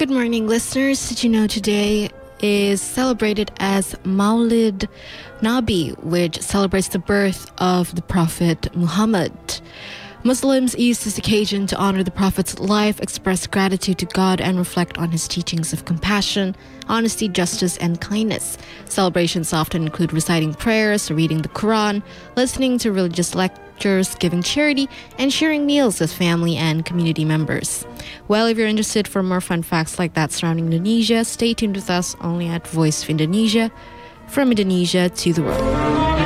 Good morning, listeners. Did you know today is celebrated as Maulid Nabi, which celebrates the birth of the Prophet Muhammad. Muslims use this occasion to honor the Prophet's life, express gratitude to God, and reflect on his teachings of compassion, honesty, justice, and kindness. Celebrations often include reciting prayers, reading the Quran, listening to religious lectures, giving charity, and sharing meals with family and community members. Well, if you're interested for more fun facts like that surrounding Indonesia, stay tuned with us only at Voice of Indonesia, from Indonesia to the world.